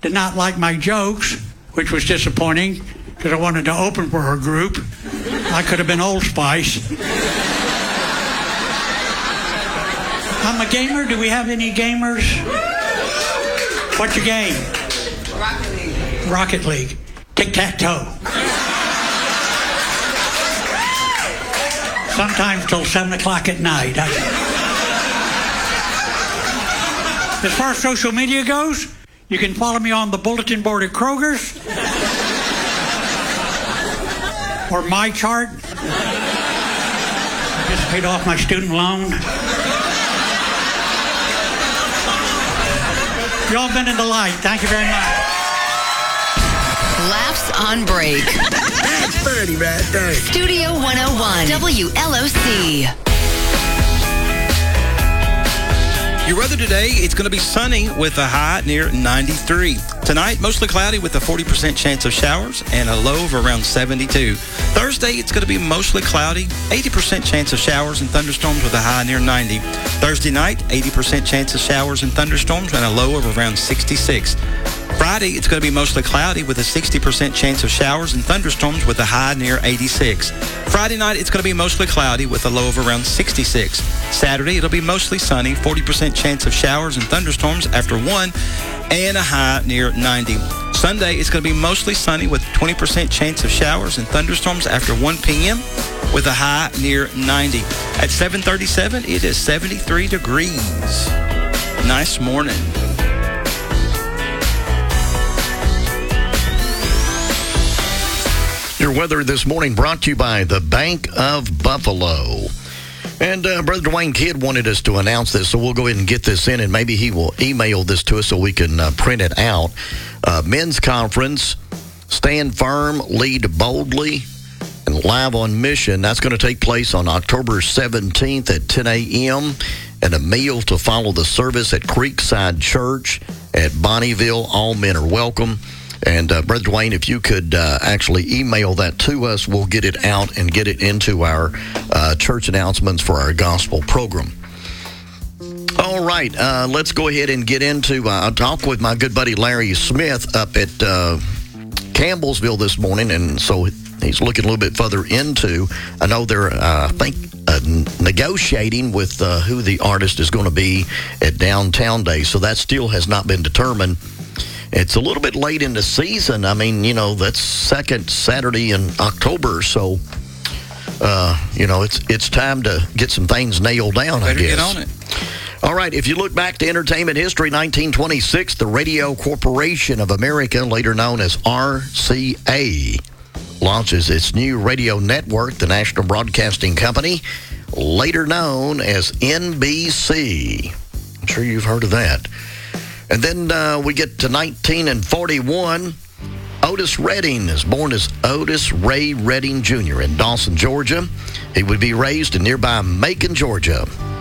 did not like my jokes, which was disappointing because I wanted to open for her group. I could have been Old Spice. I'm a gamer. Do we have any gamers? What's your game? Rocket League. Rocket League. Tic-tac-toe. Sometimes till 7 o'clock at night. As far as social media goes, you can follow me on the bulletin board at Kroger's or my chart. I just paid off my student loan. Y'all been in the light. Thank you very much. Laughs on break. That's funny right there. Studio 101, WLOC. Your weather today, it's going to be sunny with a high near 93. Tonight, mostly cloudy with a 40% chance of showers and a low of around 72. Thursday, it's going to be mostly cloudy, 80% chance of showers and thunderstorms with a high near 90. Thursday night, 80% chance of showers and thunderstorms and a low of around 66. Friday, it's going to be mostly cloudy with a 60% chance of showers and thunderstorms with a high near 86. Friday night, it's going to be mostly cloudy with a low of around 66. Saturday, it'll be mostly sunny, 40% chance of showers and thunderstorms after 1 and a high near 90. Sunday, it's going to be mostly sunny with 20% chance of showers and thunderstorms after 1 p.m. with a high near 90. At 7:37, it is 73 degrees. Nice morning. Your weather this morning brought to you by the Bank of Buffalo. And Brother Dwayne Kidd wanted us to announce this, so we'll go ahead and get this in, and maybe he will email this to us so we can print it out. Men's conference, Stand Firm, Lead Boldly, and Live on Mission. That's going to take place on October 17th at 10 a.m., and a meal to follow the service at Creekside Church at Bonnieville. All men are welcome. And Brother Dwayne, if you could actually email that to us, we'll get it out and get it into our church announcements for our gospel program. All right, let's go ahead and get into I'll talk with my good buddy Larry Smith up at Campbellsville this morning, and so he's looking a little bit further into. I know they're, negotiating with who the artist is going to be at Downtown Day, so that still has not been determined. It's a little bit late in the season. I mean, that's second Saturday in October, so, it's time to get some things nailed down, I guess. Better get on it. All right, if you look back to entertainment history, 1926, the Radio Corporation of America, later known as RCA, launches its new radio network, the National Broadcasting Company, later known as NBC. I'm sure you've heard of that. And then we get to 1941. Otis Redding is born as Otis Ray Redding Jr. in Dawson, Georgia. He would be raised in nearby Macon, Georgia.